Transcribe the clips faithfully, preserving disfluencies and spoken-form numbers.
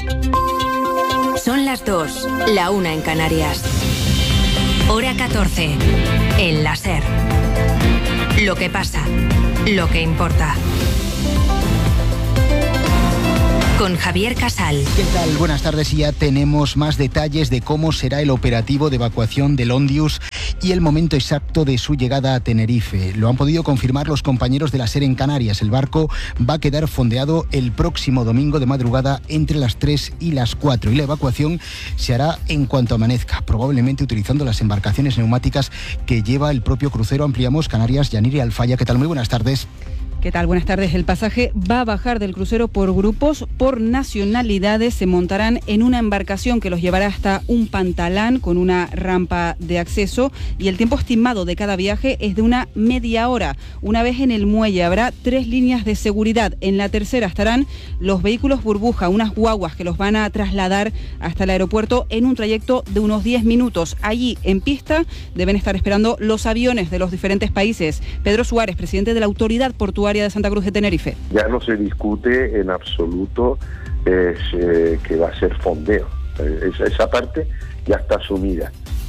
Son las dos, la una en Canarias. Hora catorce, en la SER. Lo que pasa, lo que importa. Con Javier Casal. ¿Qué tal? Buenas tardes. Y ya tenemos más detalles de cómo será el operativo de evacuación del Ondius y el momento exacto de su llegada a Tenerife. Lo han podido confirmar los compañeros de la SER en Canarias. El barco va a quedar fondeado el próximo domingo de madrugada entre las tres y las cuatro y la evacuación se hará en cuanto amanezca, probablemente utilizando las embarcaciones neumáticas que lleva el propio crucero. Ampliamos. Canarias, Yanire Alfaya. ¿Qué tal? Muy buenas tardes. ¿Qué tal? Buenas tardes. El pasaje va a bajar del crucero por grupos, por nacionalidades. Se montarán en una embarcación que los llevará hasta un pantalán con una rampa de acceso y el tiempo estimado de cada viaje es de una media hora. Una vez en el muelle habrá tres líneas de seguridad. En la tercera estarán los vehículos burbuja, unas guaguas que los van a trasladar hasta el aeropuerto en un trayecto de unos diez minutos. Allí, en pista, deben estar esperando los aviones de los diferentes países. Pedro Suárez, presidente de la Autoridad Portuaria de Santa Cruz de Tenerife. Ya no se discute en absoluto es, eh, que va a ser fondeo. Eh, esa, esa parte ya está asumida.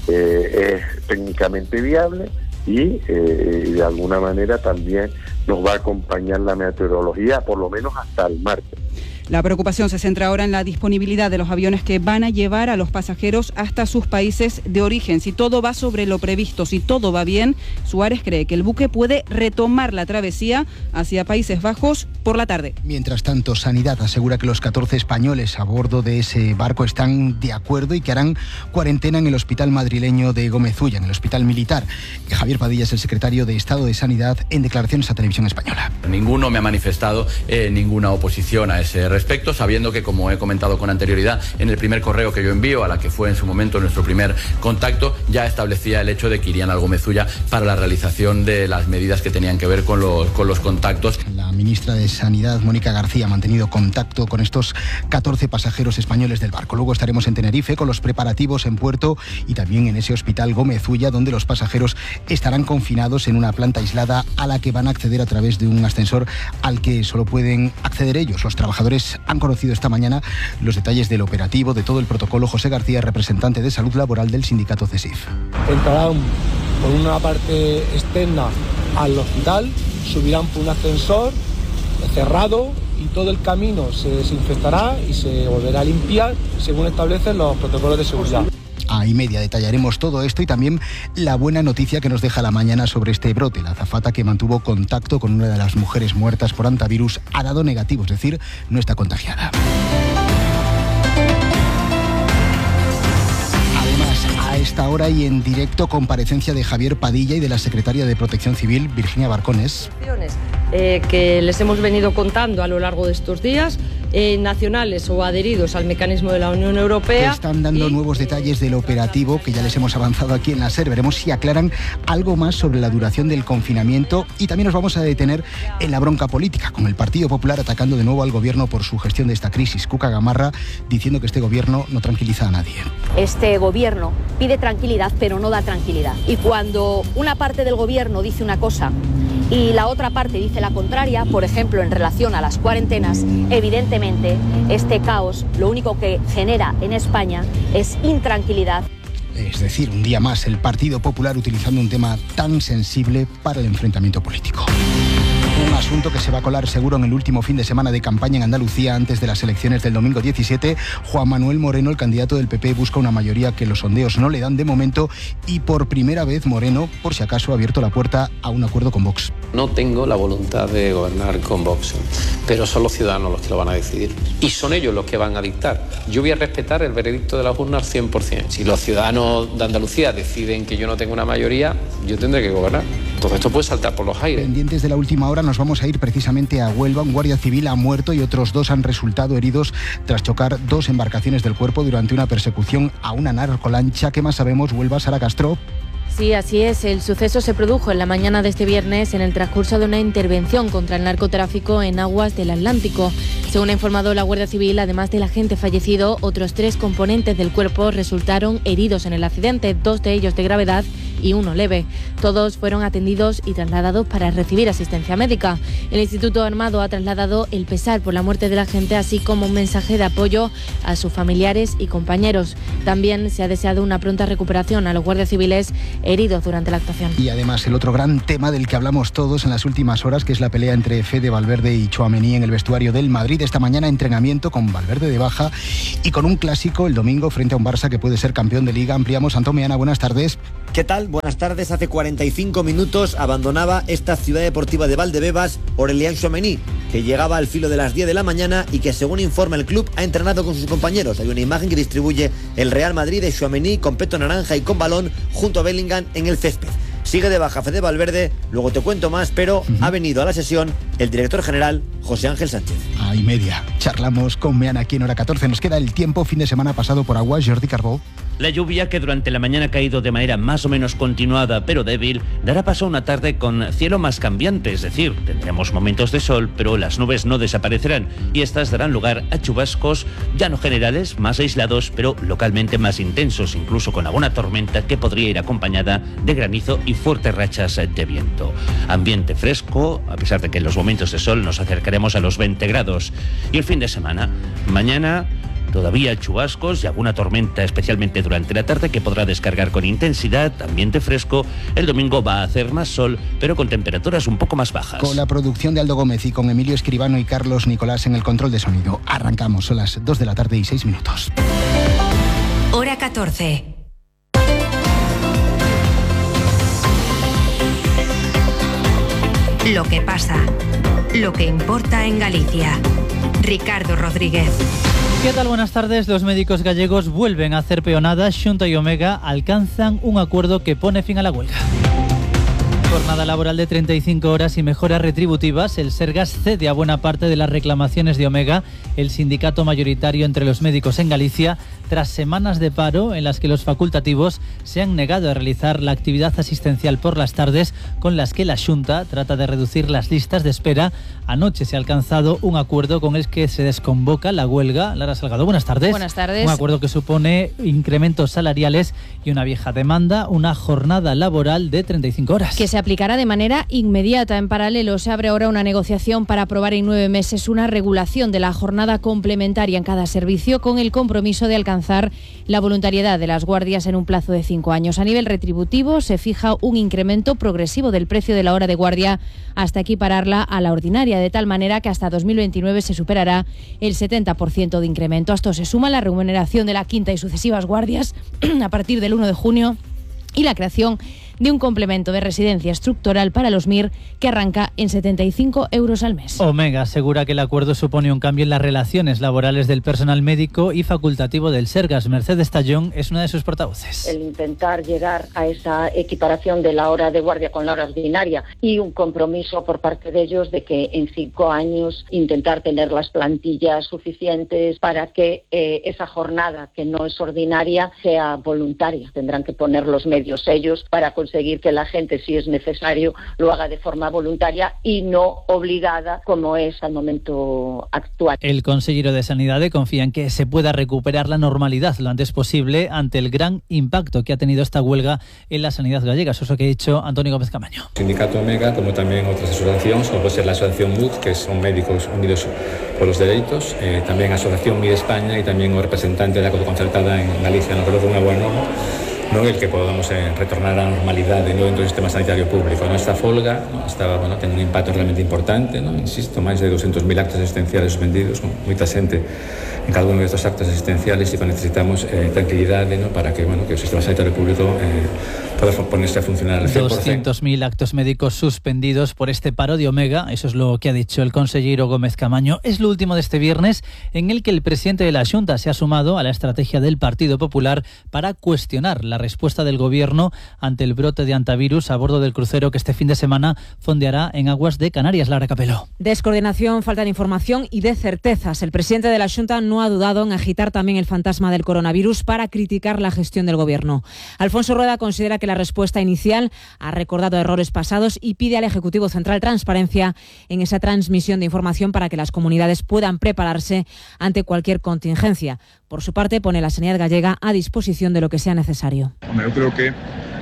Eh, es técnicamente viable y eh, de alguna manera también nos va a acompañar la meteorología por lo menos hasta el martes. La preocupación se centra ahora en la disponibilidad de los aviones que van a llevar a los pasajeros hasta sus países de origen. Si todo va sobre lo previsto, si todo va bien, Suárez cree que el buque puede retomar la travesía hacia Países Bajos por la tarde. Mientras tanto, Sanidad asegura que los catorce españoles a bordo de ese barco están de acuerdo y que harán cuarentena en el hospital madrileño de Gómez Ulla, en el hospital militar. Javier Padilla es el secretario de Estado de Sanidad en declaraciones a Televisión Española. Ninguno me ha manifestado eh, ninguna oposición a ese respecto, sabiendo que, como he comentado con anterioridad, en el primer correo que yo envío, a la que fue en su momento nuestro primer contacto, ya establecía el hecho de que irían al Gómez Ulla para la realización de las medidas que tenían que ver con los, con los contactos. La ministra de Sanidad, Mónica García, ha mantenido contacto con estos catorce pasajeros españoles del barco. Luego estaremos en Tenerife con los preparativos en puerto y también en ese hospital Gómez Ulla, donde los pasajeros estarán confinados en una planta aislada a la que van a acceder a través de un ascensor al que solo pueden acceder ellos. Los trabajadores han conocido esta mañana los detalles del operativo, de todo el protocolo. José García, representante de Salud Laboral del sindicato CESIF. Entrarán por una parte externa al hospital, subirán por un ascensor cerrado y todo el camino se desinfectará y se volverá a limpiar según establecen los protocolos de seguridad. A y media detallaremos todo esto y también la buena noticia que nos deja la mañana sobre este brote. La azafata que mantuvo contacto con una de las mujeres muertas por hantavirus ha dado negativo, es decir, no está contagiada. Además, a esta hora y en directo, comparecencia de Javier Padilla y de la secretaria de Protección Civil, Virginia Barcones. Eh, que les hemos venido contando a lo largo de estos días, eh, nacionales o adheridos al mecanismo de la Unión Europea. Están dando y, nuevos detalles del operativo que ya les hemos avanzado aquí en la SER. Veremos si aclaran algo más sobre la duración del confinamiento y también nos vamos a detener en la bronca política, con el Partido Popular atacando de nuevo al gobierno por su gestión de esta crisis. Cuca Gamarra diciendo que este gobierno no tranquiliza a nadie. Este gobierno pide tranquilidad, pero no da tranquilidad. Y cuando una parte del gobierno dice una cosa y la otra parte dice la contraria, por ejemplo, en relación a las cuarentenas, evidentemente este caos lo único que genera en España es intranquilidad. Es decir, un día más el Partido Popular utilizando un tema tan sensible para el enfrentamiento político. Un asunto que se va a colar seguro en el último fin de semana de campaña en Andalucía antes de las elecciones del domingo diecisiete. Juan Manuel Moreno, el candidato del P P, busca una mayoría que los sondeos no le dan de momento y por primera vez Moreno, por si acaso, ha abierto la puerta a un acuerdo con Vox. No tengo la voluntad de gobernar con Vox, pero son los ciudadanos los que lo van a decidir y son ellos los que van a dictar. Yo voy a respetar el veredicto de las urnas al cien por ciento. Si los ciudadanos de Andalucía deciden que yo no tengo una mayoría, yo tendré que gobernar. Todo esto puede saltar por los aires. Pendientes de la última hora, nos vamos a ir precisamente a Huelva. Un guardia civil ha muerto y otros dos han resultado heridos tras chocar dos embarcaciones del cuerpo durante una persecución a una narcolancha. ¿Qué más sabemos? Huelva, Sara Castro. Sí, así es. El suceso se produjo en la mañana de este viernes en el transcurso de una intervención contra el narcotráfico en aguas del Atlántico. Según ha informado la Guardia Civil, además del agente fallecido, otros tres componentes del cuerpo resultaron heridos en el accidente, dos de ellos de gravedad y uno leve. Todos fueron atendidos y trasladados para recibir asistencia médica. El Instituto Armado ha trasladado el pesar por la muerte de la gente, así como un mensaje de apoyo a sus familiares y compañeros. También se ha deseado una pronta recuperación a los guardias civiles heridos durante la actuación. Y además el otro gran tema del que hablamos todos en las últimas horas, que es la pelea entre Fede Valverde y Tchouaméni en el vestuario del Madrid. Esta mañana entrenamiento con Valverde de baja y con un clásico el domingo frente a un Barça que puede ser campeón de Liga. Ampliamos. Antón Meana, buenas tardes. ¿Qué tal? Buenas tardes. Hace cuarenta y cinco minutos abandonaba esta ciudad deportiva de Valdebebas Aurélien Tchouaméni, que llegaba al filo de las diez de la mañana y que, según informa el club, ha entrenado con sus compañeros. Hay una imagen que distribuye el Real Madrid de Tchouaméni con peto naranja y con balón junto a Bellingham en el césped. Sigue de baja Fede Valverde, luego te cuento más, pero uh-huh. ha venido a la sesión el director general José Ángel Sánchez. A y media. Charlamos con Meana aquí en Hora catorce. Nos queda el tiempo, fin de semana pasado por agua. Jordi Carbó. La lluvia, que durante la mañana ha caído de manera más o menos continuada pero débil, dará paso a una tarde con cielo más cambiante, es decir, tendremos momentos de sol, pero las nubes no desaparecerán y estas darán lugar a chubascos ya no generales, más aislados, pero localmente más intensos, incluso con alguna tormenta que podría ir acompañada de granizo y fuertes rachas de viento. Ambiente fresco, a pesar de que en los momentos de sol nos acercaremos a los veinte grados. Y el fin de semana, mañana todavía chubascos y alguna tormenta, especialmente durante la tarde, que podrá descargar con intensidad, ambiente fresco. El domingo va a hacer más sol, pero con temperaturas un poco más bajas. Con la producción de Aldo Gómez y con Emilio Escribano y Carlos Nicolás en el control de sonido. Arrancamos, son las dos de la tarde y seis minutos. Hora catorce. Lo que pasa, lo que importa en Galicia. Ricardo Rodríguez. ¿Qué tal? Buenas tardes. Los médicos gallegos vuelven a hacer peonada. Xunta y Omega alcanzan un acuerdo que pone fin a la huelga. Jornada laboral de treinta y cinco horas y mejoras retributivas. El Sergas cede a buena parte de las reclamaciones de Omega, el sindicato mayoritario entre los médicos en Galicia, tras semanas de paro en las que los facultativos se han negado a realizar la actividad asistencial por las tardes, con las que la Xunta trata de reducir las listas de espera. Anoche se ha alcanzado un acuerdo con el que se desconvoca la huelga. Lara Salgado, buenas tardes. Buenas tardes. Un acuerdo que supone incrementos salariales y una vieja demanda, una jornada laboral de treinta y cinco horas. Que se aplicará de manera inmediata. En paralelo, se abre ahora una negociación para aprobar en nueve meses una regulación de la jornada complementaria en cada servicio, con el compromiso de alcanzar la voluntariedad de las guardias en un plazo de cinco años. A nivel retributivo, se fija un incremento progresivo del precio de la hora de guardia hasta equipararla a la ordinaria, de tal manera que hasta dos mil veintinueve se superará el setenta por ciento de incremento. A esto se suma la remuneración de la quinta y sucesivas guardias a partir del uno de junio y la creación de un complemento de residencia estructural para los M I R que arranca en setenta y cinco euros al mes. Omega asegura que el acuerdo supone un cambio en las relaciones laborales del personal médico y facultativo del Sergas. Mercedes Tallón es una de sus portavoces. El intentar llegar a esa equiparación de la hora de guardia con la hora ordinaria y un compromiso por parte de ellos de que en cinco años intentar tener las plantillas suficientes para que eh, esa jornada, que no es ordinaria, sea voluntaria. Tendrán que poner los medios ellos para conseguir que la gente, si es necesario, lo haga de forma voluntaria y no obligada, como es al momento actual. El consejero de Sanidade confía en que se pueda recuperar la normalidad lo antes posible ante el gran impacto que ha tenido esta huelga en la sanidad gallega. Eso es lo que ha dicho Antonio Gómez Camaño. Sindicato Omega, como también otras asociaciones, como puede ser la Asociación M U D, que son Médicos Unidos por los Derechos, eh, también Asociación M I D España y también un representante de la concertada en Galicia. No creo que una buena norma, no el que podamos eh, retornar a la normalidad de nuevo dentro del sistema sanitario público. ¿No? Esta folga ¿no? estaba bueno, teniendo un impacto realmente importante, ¿no? Insisto, máis de doscientos mil actos asistenciales suspendidos, con moita xente en cada uno de estos actos asistenciales, y que necesitamos eh, tranquilidade ¿no? para que, bueno, que el sistema sanitario público eh, pueda ponerse a funcionar al cien por ciento. doscientos mil actos médicos suspendidos por este paro de Omega, eso es lo que ha dicho el consejero Gómez Camaño. Es lo último de este viernes, en el que el presidente de la Xunta se ha sumado a la estrategia del Partido Popular para cuestionar la respuesta del gobierno ante el brote de antivirus a bordo del crucero que este fin de semana fondeará en aguas de Canarias. Lara Capeló. Descoordinación, falta de información y de certezas. El presidente de la Xunta no ha dudado en agitar también el fantasma del coronavirus para criticar la gestión del gobierno. Alfonso Rueda considera que la respuesta inicial ha recordado errores pasados y pide al Ejecutivo Central transparencia en esa transmisión de información para que las comunidades puedan prepararse ante cualquier contingencia. Por su parte, pone la sanidad gallega a disposición de lo que sea necesario. Yo creo que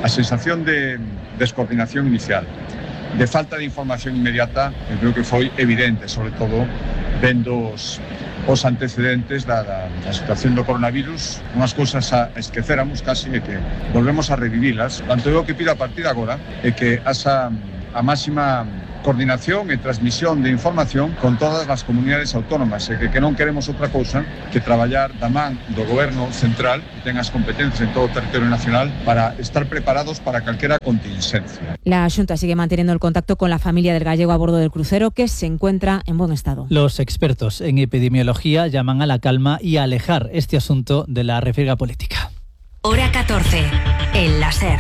A sensación de descoordinación inicial, de falta de información inmediata, eu creo que foi evidente, sobre todo vendo os, os antecedentes da, da, da situación do coronavirus, unhas cousas a esqueceramos casi e que volvemos a revivilas. Tanto eu que pido a partir de agora é que haxa a máxima coordinación e transmisión de información con todas as comunidades autónomas e que, que non queremos outra cousa que traballar da man do goberno central que ten as competencias en todo o territorio nacional para estar preparados para calquera contingencia. La Xunta sigue manteniendo el contacto con la familia del gallego a bordo del crucero, que se encuentra en buen estado. Los expertos en epidemiología llaman a la calma y a alejar este asunto de la refriega política. Hora catorce, en la SER.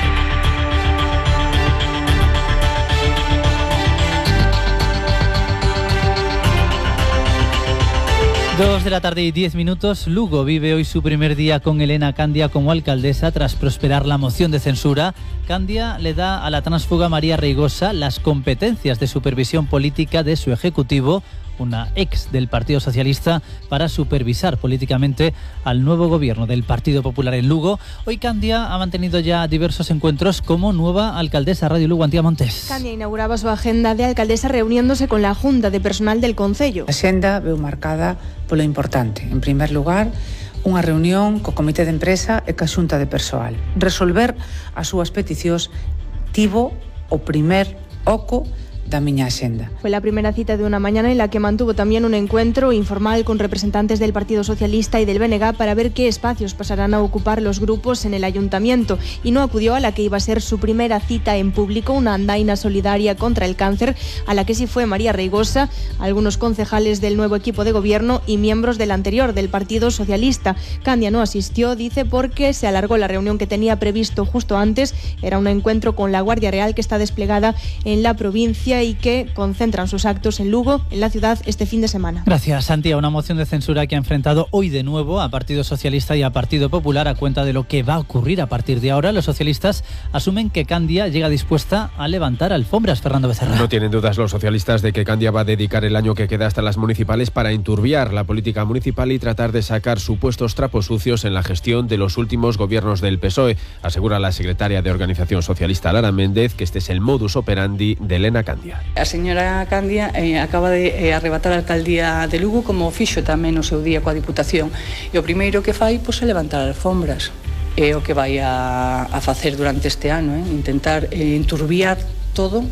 Dos de la tarde y diez minutos. Lugo vive hoy su primer día con Elena Candia como alcaldesa tras prosperar la moción de censura. Candia le da a la tránsfuga María Reigosa las competencias de supervisión política de su ejecutivo, una ex del Partido Socialista, para supervisar políticamente al nuevo gobierno del Partido Popular en Lugo. Hoy Candia ha mantenido ya diversos encuentros como nueva alcaldesa. Radio Lugo, Antía Montes. Candia inauguraba su agenda de alcaldesa reuniéndose con la Junta de Personal del Concello. A xenda veu marcada polo importante. En primer lugar, unha reunión co Comité de Empresa e ca Xunta de Persoal. Resolver as súas peticións tivo o primer oco da miña axenda. Fue la primera cita de una mañana en la que mantuvo también un encuentro informal con representantes del Partido Socialista y del B N G para ver qué espacios pasarán a ocupar los grupos en el ayuntamiento, y no acudió a la que iba a ser su primera cita en público, una andaina solidaria contra el cáncer, a la que sí fue María Reigosa, algunos concejales del nuevo equipo de gobierno y miembros del anterior, del Partido Socialista. Candia no asistió, dice, porque se alargó la reunión que tenía previsto justo antes. Era un encuentro con la Guardia Real que está desplegada en la provincia y que concentran sus actos en Lugo, en la ciudad, este fin de semana. Gracias, Santia. Una moción de censura que ha enfrentado hoy de nuevo a Partido Socialista y a Partido Popular a cuenta de lo que va a ocurrir a partir de ahora. Los socialistas asumen que Candia llega dispuesta a levantar alfombras. Fernando Becerra. No tienen dudas los socialistas de que Candia va a dedicar el año que queda hasta las municipales para enturbiar la política municipal y tratar de sacar supuestos trapos sucios en la gestión de los últimos gobiernos del P S O E. Asegura la secretaria de Organización Socialista, Lara Méndez, que este es el modus operandi de Elena Candia. A señora Candia eh, acaba de eh, arrebatar a alcaldía de Lugo, como fixo tamén no seu día coa Diputación, e o primeiro que fai pois, é levantar alfombras. É o que vai a, a facer durante este ano, eh? intentar eh, enturbiar todo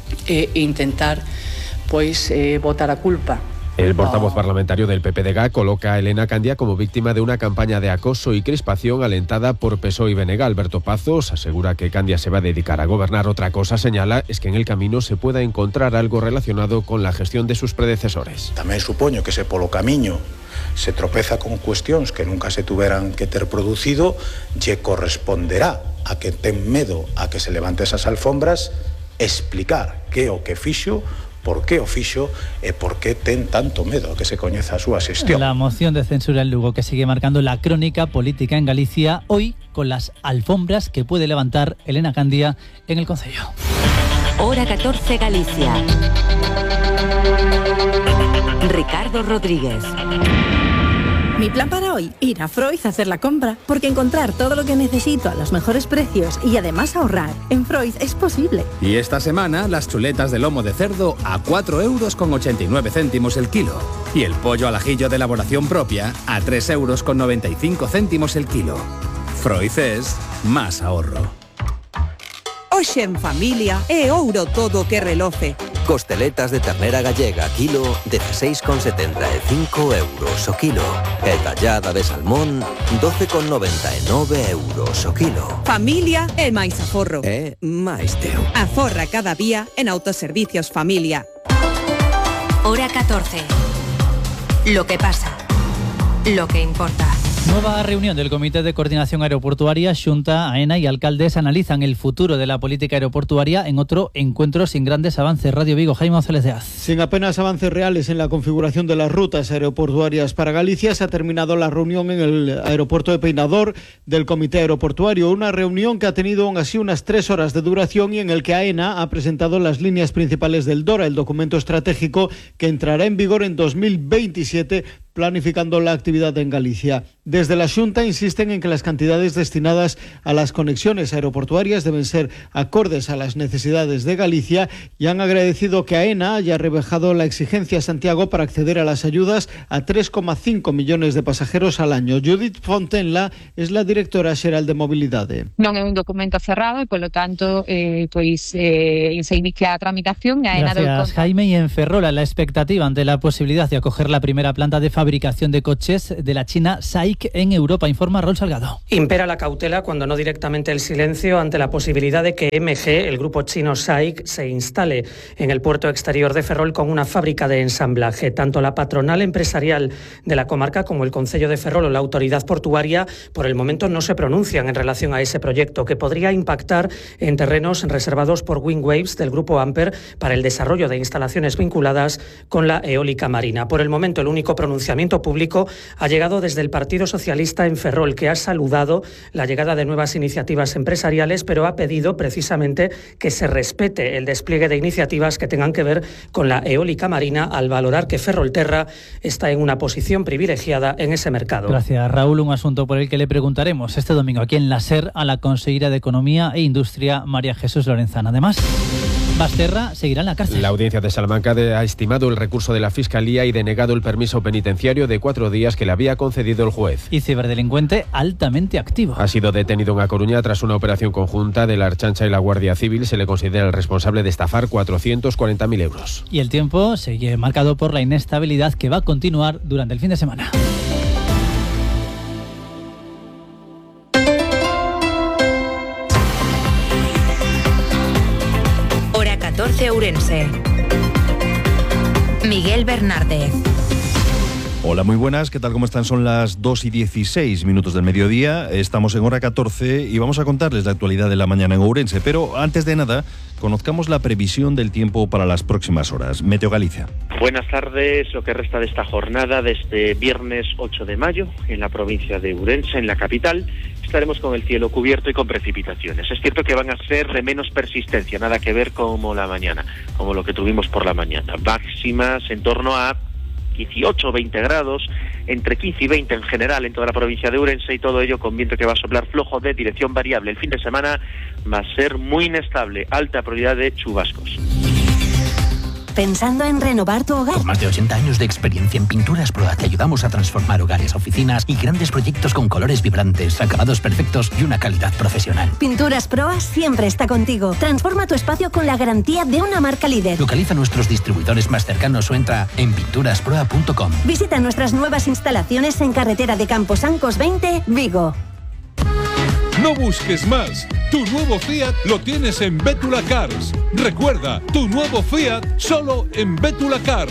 e eh, intentar pois eh, botar a culpa. El portavoz oh. parlamentario del P P D G coloca a Elena Candia como víctima de una campaña de acoso y crispación alentada por P S O E y B N G. Alberto Pazos asegura que Candia se va a dedicar a gobernar. Otra cosa, señala, es que en el camino se pueda encontrar algo relacionado con la gestión de sus predecesores. Tamén supoño que se polo camiño se tropeza con cuestións que nunca se tuveran que ter producido, lle corresponderá a que ten medo a que se levante esas alfombras explicar que o que fixo, por qué o fixo e por qué ten tanto medo a que se coñeza a súa xestión. La moción de censura en Lugo que sigue marcando la crónica política en Galicia, hoy con las alfombras que puede levantar Elena Candia en el Concello. Hora catorce, Galicia. Ricardo Rodríguez. Mi plan para hoy, ir a Freud a hacer la compra, porque encontrar todo lo que necesito a los mejores precios y además ahorrar en Freud es posible. Y esta semana las chuletas de lomo de cerdo a cuatro euros con ochenta y nueve céntimos el kilo. Y el pollo al ajillo de elaboración propia a tres euros con noventa y cinco céntimos el kilo. Freud es más ahorro. Hoxe en familia é ouro todo que reloce. Costeletas de ternera gallega kilo dieciséis con setenta e cinco euros o kilo. E tallada de salmón doce con noventa e nove euros o kilo. Familia é máis aforro. É máis teu. Aforra cada día en Autoservicios Familia. Hora catorce. Lo que pasa. Lo que importa. Nueva reunión del Comité de Coordinación Aeroportuaria. Xunta, AENA y alcaldes analizan el futuro de la política aeroportuaria en otro encuentro sin grandes avances. Radio Vigo, Jaime González de Az. Sin apenas avances reales en la configuración de las rutas aeroportuarias para Galicia, se ha terminado la reunión en el aeropuerto de Peinador del Comité Aeroportuario. Una reunión que ha tenido aún así unas tres horas de duración y en el que AENA ha presentado las líneas principales del DORA, el documento estratégico que entrará en vigor en dos mil veintisiete planificando la actividad en Galicia. Desde la Xunta insisten en que las cantidades destinadas a las conexiones aeroportuarias deben ser acordes a las necesidades de Galicia y han agradecido que AENA haya rebajado la exigencia a Santiago para acceder a las ayudas a tres coma cinco millones de pasajeros al año. Judith Fontenla es la directora xeral de Mobilidade. Non é un documento cerrado e, polo tanto, eh, pois eh, se inicia a tramitación. A AENA Gracias, Jaime. Y en Ferrol, la expectativa ante la posibilidad de acoger la primera planta de fabricación de coches de la China S A I C en Europa, informa Rol Salgado. Impera la cautela, cuando no directamente el silencio, ante la posibilidad de que M G, el grupo chino S A I C, se instale en el puerto exterior de Ferrol con una fábrica de ensamblaje. Tanto la patronal empresarial de la comarca como el Concello de Ferrol o la autoridad portuaria por el momento no se pronuncian en relación a ese proyecto, que podría impactar en terrenos reservados por Windwaves del grupo Amper para el desarrollo de instalaciones vinculadas con la eólica marina. Por el momento, el único pronunciamiento público ha llegado desde el Partido Socialista en Ferrol, que ha saludado la llegada de nuevas iniciativas empresariales, pero ha pedido precisamente que se respete el despliegue de iniciativas que tengan que ver con la eólica marina, al valorar que Ferrolterra está en una posición privilegiada en ese mercado. Gracias, Raúl. Un asunto por el que le preguntaremos este domingo aquí en la SER a la consejera de Economía e Industria, María Jesús Lorenzana. Además, Basterra seguirá en la cárcel. La audiencia de Salamanca ha estimado el recurso de la Fiscalía y denegado el permiso penitenciario de cuatro días que le había concedido el juez. Y ciberdelincuente altamente activo. Ha sido detenido en A Coruña tras una operación conjunta de la Archancha y la Guardia Civil. Se le considera el responsable de estafar cuatrocientos cuarenta mil euros. Y el tiempo sigue marcado por la inestabilidad que va a continuar durante el fin de semana. catorce Ourense. Miguel Bernárdez. Hola, muy buenas, ¿qué tal? ¿Cómo están? Son las dos y dieciséis minutos del mediodía, estamos en hora catorce y vamos a contarles la actualidad de la mañana en Ourense, pero antes de nada, conozcamos la previsión del tiempo para las próximas horas. Meteo Galicia. Buenas tardes, lo que resta de esta jornada de este viernes ocho de mayo en la provincia de Ourense, en la capital, estaremos con el cielo cubierto y con precipitaciones. Es cierto que van a ser de menos persistencia, nada que ver como la mañana, como lo que tuvimos por la mañana. Máximas en torno a dieciocho o veinte grados, entre quince y veinte en general en toda la provincia de Ourense, y todo ello con viento que va a soplar flojo de dirección variable. El fin de semana va a ser muy inestable, alta probabilidad de chubascos. ¿Pensando en renovar tu hogar? Con más de ochenta años de experiencia en Pinturas Proa te ayudamos a transformar hogares, oficinas y grandes proyectos con colores vibrantes, acabados perfectos y una calidad profesional. Pinturas Proa siempre está contigo. Transforma tu espacio con la garantía de una marca líder. Localiza nuestros distribuidores más cercanos o entra en pinturas proa punto com. Visita nuestras nuevas instalaciones en carretera de Camposancos veinte, Vigo. No busques más. Tu nuevo Fiat lo tienes en Bétula Cars. Recuerda, tu nuevo Fiat solo en Bétula Cars.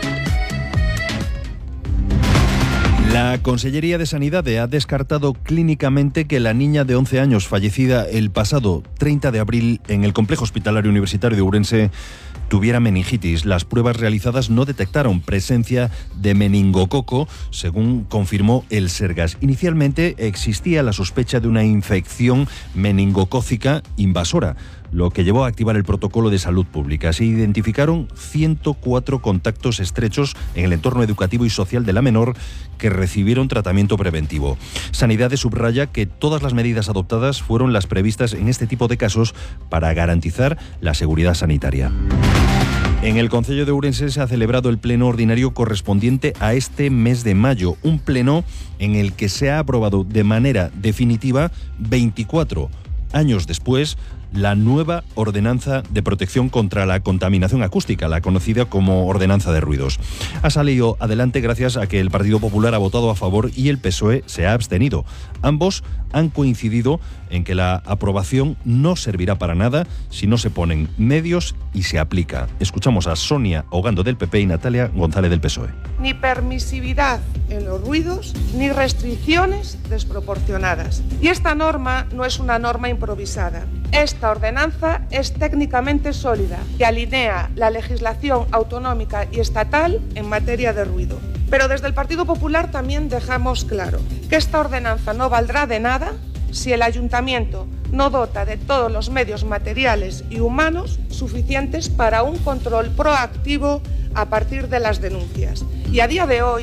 La Consellería de Sanidad ha descartado clínicamente que la niña de once años fallecida el pasado treinta de abril en el Complejo Hospitalario Universitario de Ourense tuviera meningitis. Las pruebas realizadas no detectaron presencia de meningococo, según confirmó el Sergas. Inicialmente existía la sospecha de una infección meningocócica invasora, lo que llevó a activar el protocolo de salud pública. Se identificaron ciento cuatro contactos estrechos en el entorno educativo y social de la menor que recibieron tratamiento preventivo. Sanidad subraya que todas las medidas adoptadas fueron las previstas en este tipo de casos para garantizar la seguridad sanitaria. En el Concello de Ourense se ha celebrado el pleno ordinario correspondiente a este mes de mayo, un pleno en el que se ha aprobado de manera definitiva, veinticuatro años después, la nueva ordenanza de protección contra la contaminación acústica, la conocida como ordenanza de ruidos. Ha salido adelante gracias a que el Partido Popular ha votado a favor y el P S O E se ha abstenido. Ambos han coincidido en que la aprobación no servirá para nada si no se ponen medios y se aplica. Escuchamos a Sonia Ogando del P P y Natalia González del P S O E. Ni permisividad en los ruidos, ni restricciones desproporcionadas. Y esta norma no es una norma improvisada. Esta ordenanza es técnicamente sólida y alinea la legislación autonómica y estatal en materia de ruido. Pero desde el Partido Popular también dejamos claro que esta ordenanza no valdrá de nada si el Ayuntamiento no dota de todos los medios materiales y humanos suficientes para un control proactivo a partir de las denuncias. Y a día de hoy,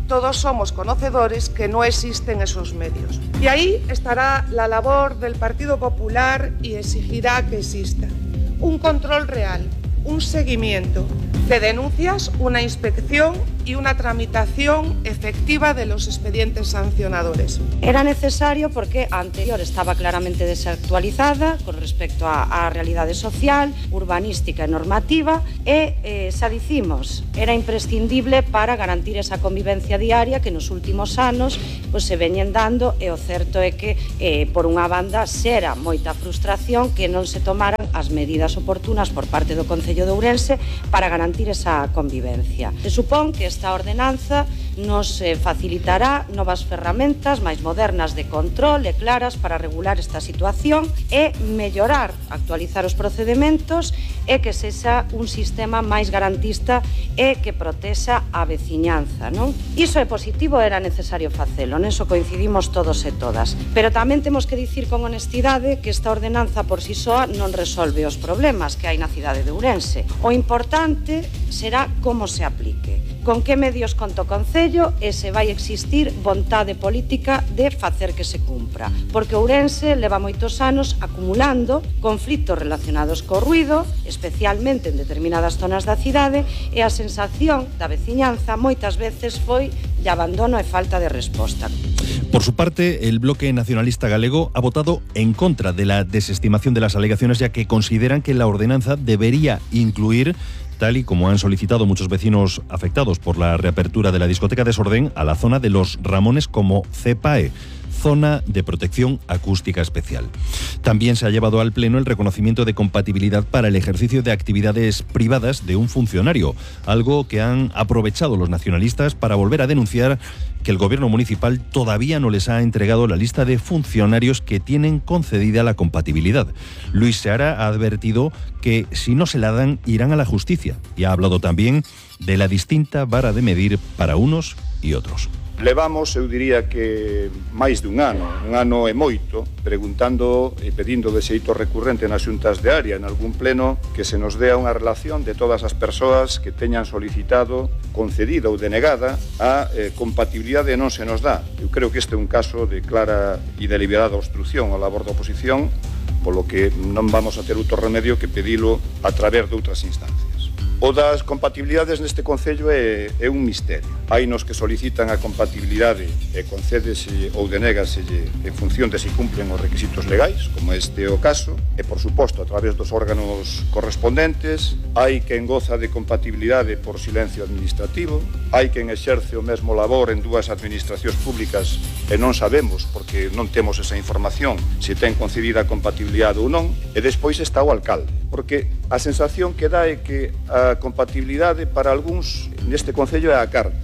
todos somos conocedores que no existen esos medios. Y ahí estará la labor del Partido Popular y exigirá que exista un control real, un seguimiento de denuncias, una inspección y una tramitación efectiva de los expedientes sancionadores. Era necesario porque a anterior estaba claramente desactualizada con respecto á, á realidade social, urbanística e normativa e, eh, xa dicimos, era imprescindible para garantir esa convivencia diaria que nos últimos anos pues, se veñen dando e o certo é que, eh, por unha banda, xera moita frustración que non se tomaran as medidas oportunas por parte do Concello de Ourense para garantir esa convivencia. Se supón que esta ordenanza nos eh, facilitará novas ferramentas máis modernas de control e claras para regular esta situación e mellorar, actualizar os procedementos e que sexa un sistema máis garantista e que protexa a veciñanza, non? Iso é positivo, era necesario facelo, neso coincidimos todos e todas. Pero tamén temos que dicir con honestidade que esta ordenanza por si soa non resolve os problemas que hai na cidade de Ourense. O importante será como se aplique, con que medios conta o Concello e se vai existir vontade política de facer que se cumpra. Porque Ourense leva moitos anos acumulando conflitos relacionados co ruido, especialmente en determinadas zonas da cidade, e a sensación da veciñanza moitas veces foi de abandono e falta de resposta. Por su parte, el bloque nacionalista galego ha votado en contra de la desestimación de las alegaciones, ya que consideran que la ordenanza debería incluir, tal y como han solicitado muchos vecinos afectados por la reapertura de la discoteca Desorden, a la zona de los Ramones como C E P A E, Zona de Protección Acústica Especial. También se ha llevado al Pleno el reconocimiento de compatibilidad para el ejercicio de actividades privadas de un funcionario, algo que han aprovechado los nacionalistas para volver a denunciar que el gobierno municipal todavía no les ha entregado la lista de funcionarios que tienen concedida la compatibilidad. Luis Seara ha advertido que si no se la dan irán a la justicia y ha hablado también de la distinta vara de medir para unos y otros. Levamos, eu diría que máis dun ano, un ano e moito, preguntando e pedindo de xeito recurrente nas xuntas de área, en algún pleno, que se nos dea unha relación de todas as persoas que teñan solicitado, concedida ou denegada, a eh, compatibilidade non se nos dá. Eu creo que este é un caso de clara e deliberada obstrucción ao labor da oposición, polo que non vamos a ter outro remedio que pedilo a través de outras instancias. O das compatibilidades neste Concello é, é un misterio. Hai nos que solicitan a compatibilidade e concédese ou denégase en función de se cumplen os requisitos legais, como este é o caso, e por suposto a través dos órganos correspondentes. Hai quen goza de compatibilidade por silencio administrativo, hai quen exerce o mesmo labor en dúas administracións públicas e non sabemos, porque non temos esa información, se ten concedida a compatibilidade ou non, e despois está o alcalde, porque a sensación que dá é que a compatibilidade para algúns neste Concello é a carta.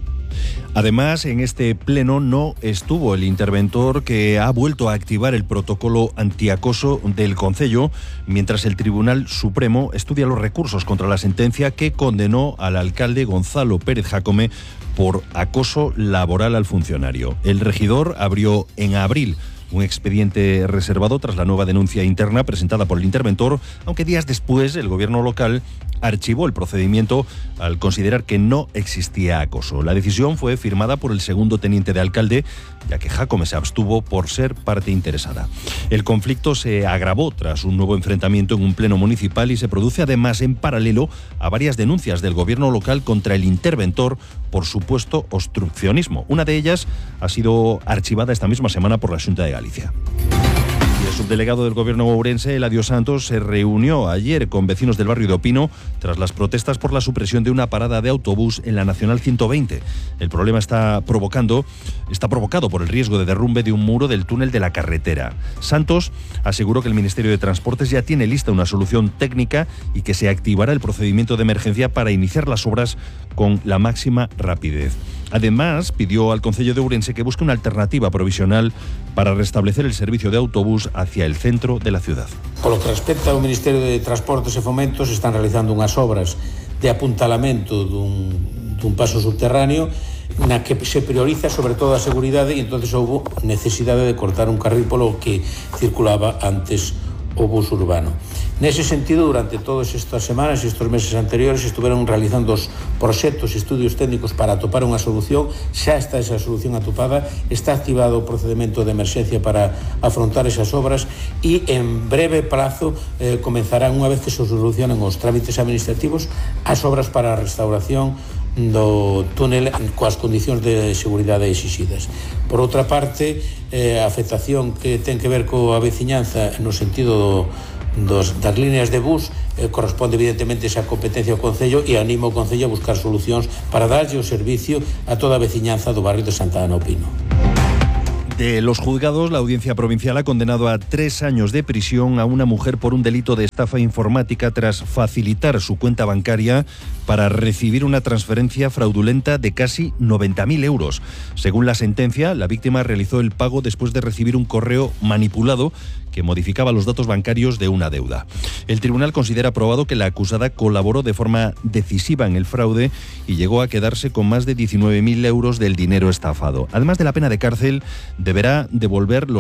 Además, en este pleno no estuvo el interventor que ha vuelto a activar el protocolo antiacoso del Concello, mientras el Tribunal Supremo estudia los recursos contra la sentencia que condenó al alcalde Gonzalo Pérez Jácome por acoso laboral al funcionario. El regidor abrió en abril un expediente reservado tras la nueva denuncia interna presentada por el interventor, aunque días después el gobierno local archivó el procedimiento al considerar que no existía acoso. La decisión fue firmada por el segundo teniente de alcalde, ya que Jácome se abstuvo por ser parte interesada. El conflicto se agravó tras un nuevo enfrentamiento en un pleno municipal y se produce además en paralelo a varias denuncias del gobierno local contra el interventor por supuesto obstruccionismo. Una de ellas ha sido archivada esta misma semana por la Xunta de Galicia. El subdelegado del gobierno ourense, Eladio Santos, se reunió ayer con vecinos del barrio de Opino tras las protestas por la supresión de una parada de autobús en la Nacional ciento veinte. El problema está provocando, está provocado por el riesgo de derrumbe de un muro del túnel de la carretera. Santos aseguró que el Ministerio de Transportes ya tiene lista una solución técnica y que se activará el procedimiento de emergencia para iniciar las obras con la máxima rapidez. Además, pidió al Concello de Ourense que busque una alternativa provisional para restablecer el servicio de autobús hacia el centro de la ciudad. Polo que respecta ao Ministerio de Transportes e Fomentos, están realizando unhas obras de apuntalamento dun, dun paso subterráneo na que se prioriza sobre todo a seguridade e entonces houve necesidade de cortar un carril polo que circulaba antes o bus urbano. Nese sentido, durante todas estas semanas e estes meses anteriores estuveron realizando os proxectos e estudios técnicos para atopar unha solución. Xa está esa solución atopada, está activado o procedimento de emerxencia para afrontar esas obras e en breve plazo eh, comenzarán, unha vez que se solucionen os trámites administrativos, as obras para a restauración do túnel coas condicións de seguridade exixidas. Por outra parte, eh, a afectación que ten que ver coa veciñanza no sentido do, dos, das líneas de bus eh, corresponde evidentemente esa competencia ao Concello, e animo o Concello a buscar solucións para darlle o servicio a toda a veciñanza do barrio de Santa Ana o Pino. De los juzgados, la Audiencia Provincial ha condenado a tres años de prisión a una mujer por un delito de estafa informática tras facilitar su cuenta bancaria para recibir una transferencia fraudulenta de casi noventa mil euros. Según la sentencia, la víctima realizó el pago después de recibir un correo manipulado que modificaba los datos bancarios de una deuda. El tribunal considera probado que la acusada colaboró de forma decisiva en el fraude y llegó a quedarse con más de diecinueve mil euros del dinero estafado. Además de la pena de cárcel, deberá devolver los